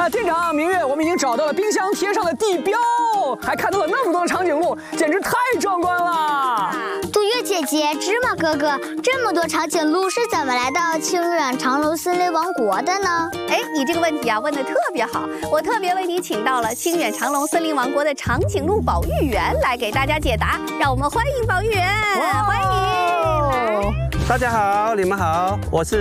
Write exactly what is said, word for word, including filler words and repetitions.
啊，店长明月，我们已经找到了冰箱贴上的地标，还看到了那么多的长颈鹿，简直太壮观了。 杜月姐姐，芝麻哥哥，这么多长颈鹿是怎么来到清远长隆森林王国的呢？ 哎，你这个问题啊问得特别好，我特别为你请到了清远长隆森林王国的长颈鹿保育员来给大家解答，让我们欢迎保育员，欢迎。 大家好，你们好，我是